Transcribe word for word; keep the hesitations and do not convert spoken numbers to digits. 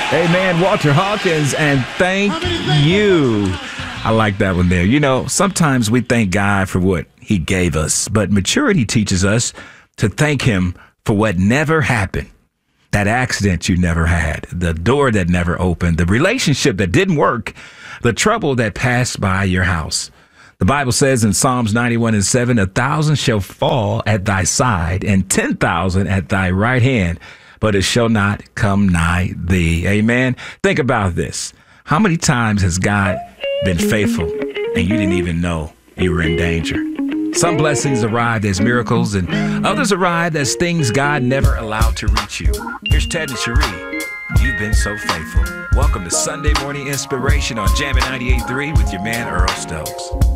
Amen, Walter Hawkins, and thank you. I like that one there. You know, sometimes we thank God for what he gave us, but maturity teaches us to thank him for what never happened. That accident you never had, the door that never opened, the relationship that didn't work, the trouble that passed by your house. The Bible says in Psalms ninety-one and seven, a thousand shall fall at thy side and ten thousand at thy right hand, but it shall not come nigh thee. Amen. Think about this. How many times has God been faithful and you didn't even know you were in danger? Some blessings arrived as miracles and others arrived as things God never allowed to reach you. Here's Ted and Cherie. You've been so faithful. Welcome to Sunday Morning Inspiration on Jammin' ninety-eight point three with your man Earl Stokes.